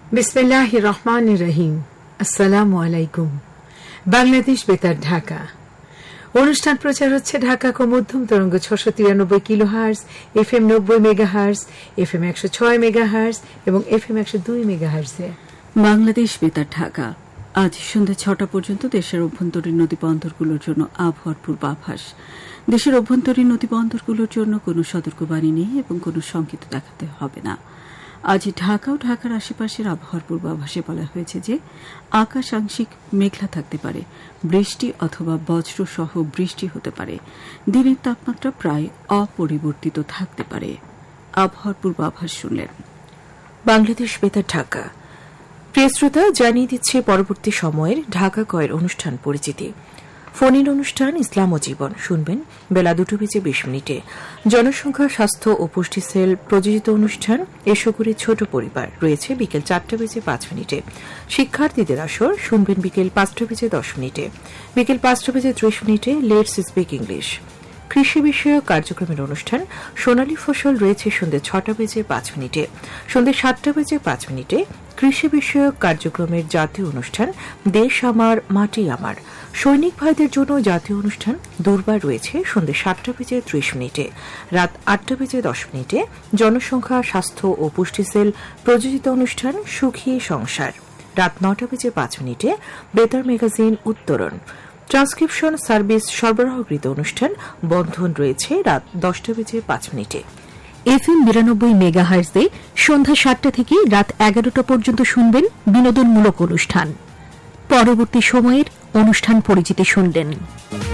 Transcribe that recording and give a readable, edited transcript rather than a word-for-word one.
বিসমিল্লাহির রহমানির রহিম। আসসালামু আলাইকুম। বাংলাদেশ বেতার ঢাকা অনুষ্ঠান প্রচার হচ্ছে ঢাকা মধ্যম তরঙ্গ ৬৯৩ kilohertz, FM ৯০ megahertz, FM ১০৬ megahertz এবং FM ১০২ মেগাহার্জে। বাংলাদেশ বেতার ঢাকা আজ সন্ধ্যা ৬টা পর্যন্ত দেশের অভ্যন্তরীণ নদীবন্দরগুলোর জন্য আবহাওয়ার পূর্বাভাস। দেশের অভ্যন্তরীণ নদীবন্দরগুলোর জন্য কোনো সতর্কবাণী নেই এবং কোনো সংকেত দেখাতে হবে না। আজ ঢাকা ও ঢাকার আশেপাশের আবহাওয়ার পূর্বাভাসে বলা হয়েছে যে আকাশ আংশিক মেঘলা থাকতে পারে, বৃষ্টি অথবা বজ্রসহ বৃষ্টি হতে পারে। দিনের তাপমাত্রা প্রায় অপরিবর্তিত থাকতে পারে। আবহাওয়ার পূর্বাভাস শুনলেন। বাংলাদেশ বেতার ঢাকা। প্রিয় শ্রোতা, জানিয়ে দিচ্ছে পরবর্তী সময়ের ঢাকা কয়ের অনুষ্ঠান পরিচিতি। ফোন-ইন অনুষ্ঠান ইসলাম ও জীবন শুনবেন বেলা 2:20 জনসংখ্যা, স্বাস্থ্য ও পুষ্টি সেল প্রযোজিত অনুষ্ঠান এসো করে ছোট পরিবার রয়েছে বিকেল 4:05। শিক্ষার্থীদের আসর শুনবেন বিকেল 5:10। বিকেল 5:30 লেটস স্পিক ইংলিশ। কৃষি বিষয়ক কার্যক্রমের অনুষ্ঠান সোনালী ফসল রয়েছে সন্ধ্যে 6:05। সন্ধ্যে 7:05 কৃষি বিষয়ক কার্যক্রমের জাতীয় অনুষ্ঠান দেশ আমার মাটি আমার। সৈনিক ভাইদের জন্য জাতীয় অনুষ্ঠান দুর্বার রয়েছে সন্ধ্যে 7:30। রাত 8:10 জনসংখ্যা, স্বাস্থ্য ও পুষ্টি সেল প্রযোজিত অনুষ্ঠান সুখী সংসার। রাত 9:05 বেতার ম্যাগাজিন উত্তরণ। ট্রান্সক্রিপশন সার্ভিস সরবরাহকৃত অনুষ্ঠান বন্ধন রয়েছে রাত 10:05। FM 92 মেগাহার্জে সন্ধ্যা 7টা থেকে রাত 11টা পর্যন্ত শুনবেন বিনোদনমূলক অনুষ্ঠান। পরবর্তী সময়ের অনুষ্ঠান পরিচিতি শুনলেন।